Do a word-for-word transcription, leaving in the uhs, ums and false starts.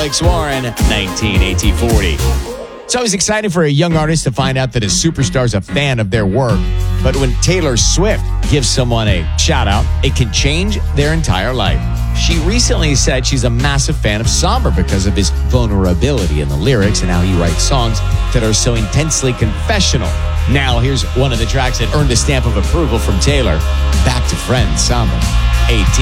Alex Warren, nineteen eighteen forty. It's always exciting for a young artist to find out that a superstar is a fan of their work. But when Taylor Swift gives someone a shout out, it can change their entire life. She recently said she's a massive fan of Somber because of his vulnerability in the lyrics and how he writes songs that are so intensely confessional. Now, here's one of the tracks that earned a stamp of approval from Taylor. Back to Friends, Somber, eighteen.